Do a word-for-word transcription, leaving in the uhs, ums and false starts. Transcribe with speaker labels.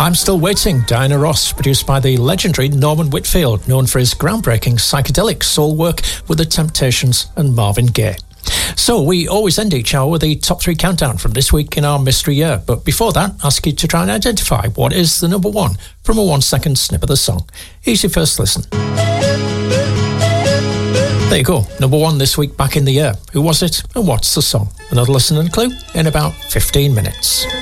Speaker 1: I'm Still Waiting, Diana Ross, produced by the legendary Norman Whitfield, known for his groundbreaking psychedelic soul work with The Temptations and Marvin Gaye. So we always end each hour with the top three countdown from this week in our mystery year. But before that, ask you to try and identify what is the number one from a one-second snip of the song. Here's your first listen. There you go, number one this week back in the year. Who was it and what's the song? Another listen and clue in about fifteen minutes.